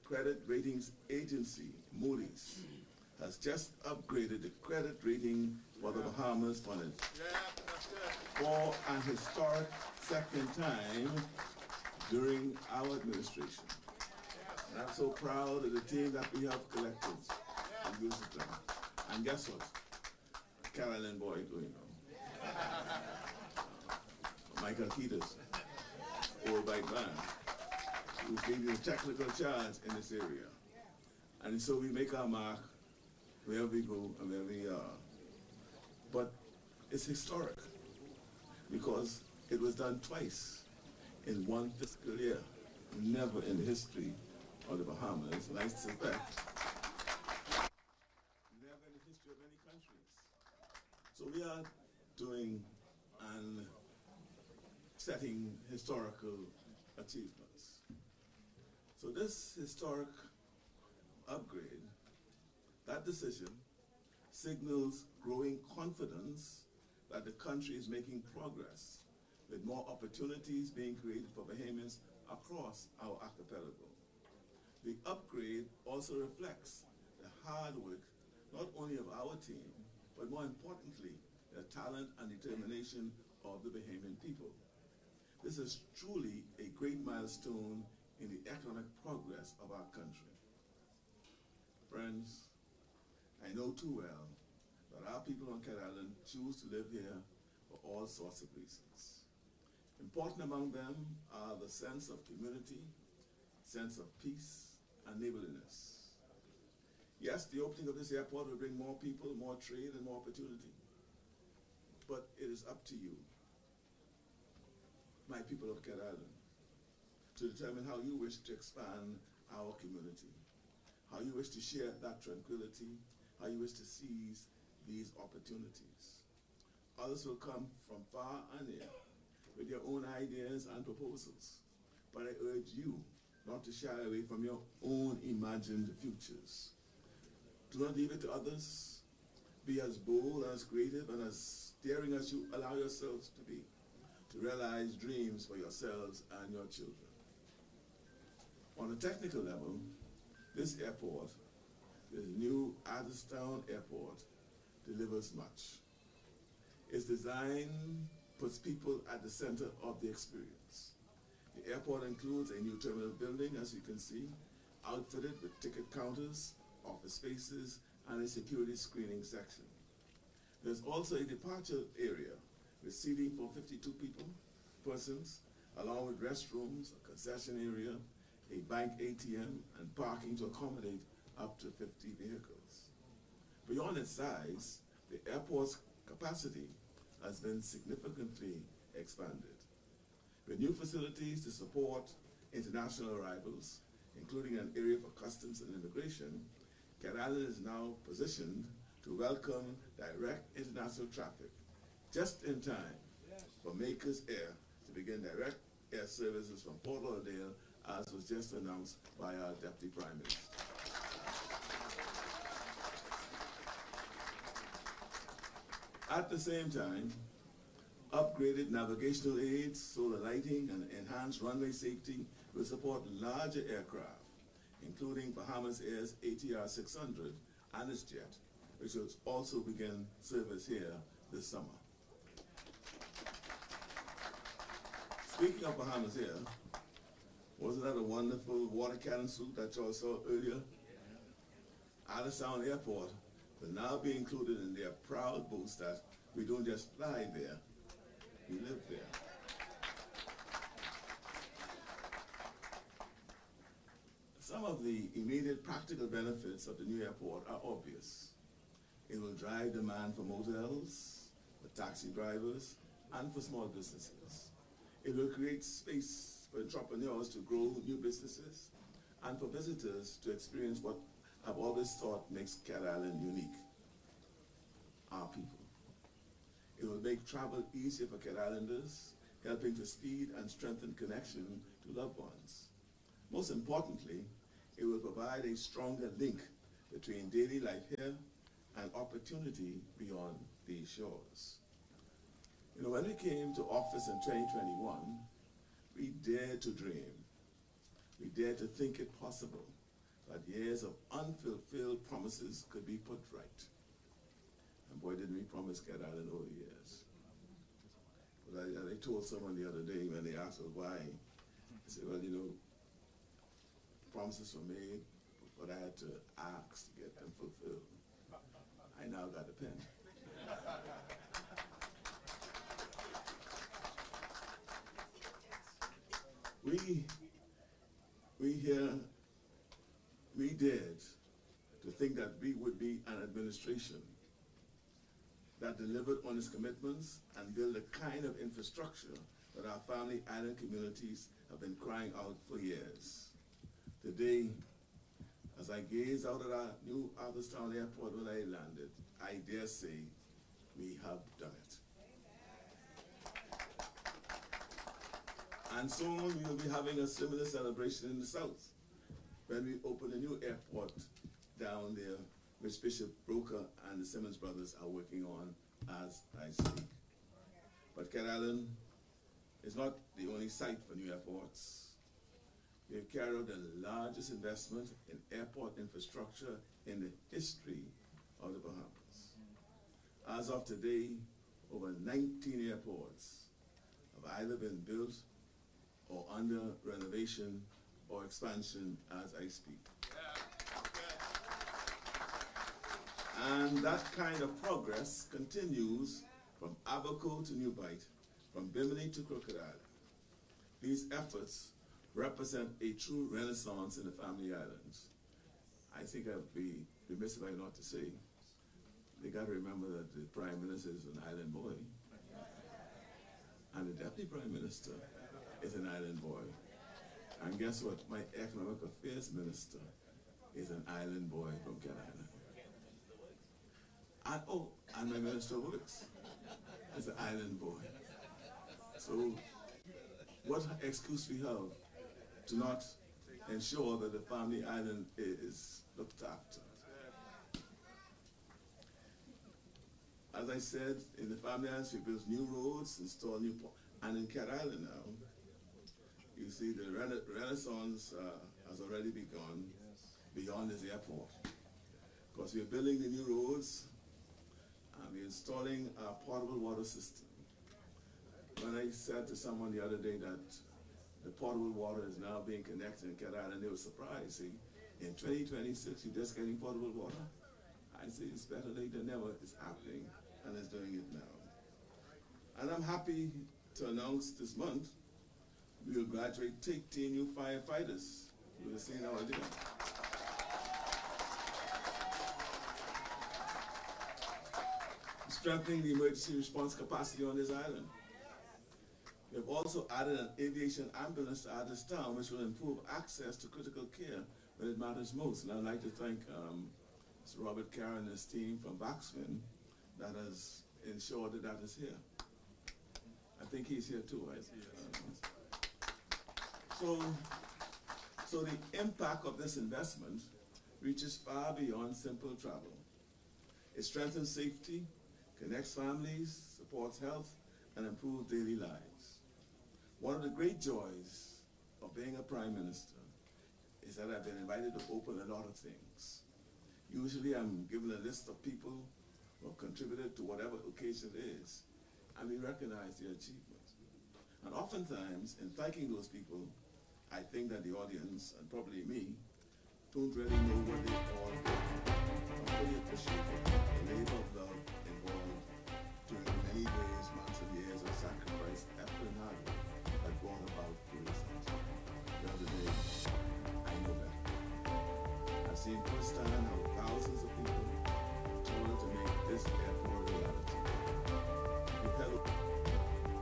credit ratings agency, Moody's, has just upgraded the credit rating for the Bahamas for an historic second time during our administration. And I'm so proud of the team that we have collected in Houston. And guess what? Carolyn Boyd, Michael Keaters, old bike man, who's leading the technical charge in this area. And so we make our mark wherever we go and wherever we are. But it's historic because it was done twice in one fiscal year. Never in the history of the Bahamas, and I suspect never in the history of any countries. So we are doing and setting historical achievements. So this historic upgrade, that decision, signals growing confidence that the country is making progress, with more opportunities being created for Bahamians across our archipelago. The upgrade also reflects the hard work not only of our team, but more importantly, the talent and determination of the Bahamian people. This is truly a great milestone in the economic progress of our country. Friends, I know too well that our people on Cat Island choose to live here for all sorts of reasons. Important among them are the sense of community, sense of peace, and neighborliness. Yes, the opening of this airport will bring more people, more trade, and more opportunity. But it is up to you, my people of Cat Island, to determine how you wish to expand our community, how you wish to share that tranquility, how you wish to seize these opportunities. Others will come from far and near with their own ideas and proposals, but I urge you not to shy away from your own imagined futures. Do not leave it to others. Be as bold, as creative, and as daring as you allow yourselves to be, to realize dreams for yourselves and your children. On a technical level, this airport, this new Adderstown Airport, delivers much. Its design puts people at the center of the experience. The airport includes a new terminal building, as you can see, outfitted with ticket counters, office spaces, and a security screening section. There's also a departure area with seating for 52 persons, along with restrooms, a concession area, a bank ATM, and parking to accommodate up to 50 vehicles. Beyond its size, the airport's capacity has been significantly expanded, with new facilities to support international arrivals, including an area for customs and immigration. Cat Island is now positioned to welcome direct international traffic just in time for Makers Air to begin direct air services from Port Lauderdale, as was just announced by our Deputy Prime Minister. At the same time, upgraded navigational aids, solar lighting, and enhanced runway safety will support larger aircraft, including Bahamas Air's ATR 600 and its jet, which will also begin service here this summer. Speaking of Bahamas Air, wasn't that a wonderful water cannon salute that y'all saw earlier? Adderstown Airport will now be included in their proud boast that we don't just fly there, we live there. Some of the immediate practical benefits of the new airport are obvious. It will drive demand for motels, for taxi drivers, and for small businesses. It will create space for entrepreneurs to grow new businesses and for visitors to experience what I've always thought makes Cat Island unique: our people. It will make travel easier for Cat Islanders, helping to speed and strengthen connection to loved ones. Most importantly, it will provide a stronger link between daily life here and opportunity beyond these shores. When we came to office in 2021, we dared to dream. We dared to think it possible. that years of unfulfilled promises could be put right. And boy, didn't we promise Cat Island over the years. But I told someone the other day when they asked us why, I said, well, you know, promises were made, but I had to ask to get them fulfilled. I now got a pen. We dared to think that we would be an administration that delivered on its commitments and build the kind of infrastructure that our family island communities have been crying out for years. Today, as I gaze out at our new Arthurstown Airport when I landed, I dare say we have done it. And soon we will be having a similar celebration in the south when we open a new airport down there, which Bishop Broker and the Simmons brothers are working on as I speak. But Cat Island is not the only site for new airports. We have carried out the largest investment in airport infrastructure in the history of the Bahamas. As of today, over 19 airports have either been built or under renovation or expansion as I speak. And that kind of progress continues from Abaco to New Bight, from Bimini to Crooked Island. These efforts represent a true renaissance in the family islands. I think I'd be remiss if I not to say, they got to remember that the Prime Minister is an island boy, and the Deputy Prime Minister is an island boy. And guess what? My Economic Affairs Minister is an island boy from Cat Island. And my Minister of Works is an island boy. So what excuse we have to not ensure that the family island is looked after? As I said, in the family islands we built new roads, installed new and in Cat Island now, you see the renaissance has already begun beyond this airport. Because we're building the new roads and we're installing a portable water system. When I said to someone the other day that the potable water is now being connected in Cat Island, they were surprised. See, in 2026, you're just getting potable water? I say it's better late than never. It's happening, and it's doing it now. And I'm happy to announce this month, we will graduate 13 new firefighters. You will see how I did. Strengthening the emergency response capacity on this island. We have also added an aviation ambulance to Arthurstown, which will improve access to critical care when it matters most. And I'd like to thank Mr. Robert Carr and his team from Baxwin that has ensured that is here. I think he's here too, right? So the impact of this investment reaches far beyond simple travel. It strengthens safety, connects families, supports health, and improves daily lives. One of the great joys of being a prime minister is that I've been invited to open a lot of things. Usually I'm given a list of people who have contributed to whatever occasion it is, and we recognize their achievements. And oftentimes, in thanking those people, I think that the audience, and probably me, don't really know what they all did. I fully appreciate the labor of love involved during the many days, months, and years of sacrifice, effort, and hard work that brought about the result. The other day, I know that. I've seen firsthand how thousands of people toiled to make this airport a reality. We held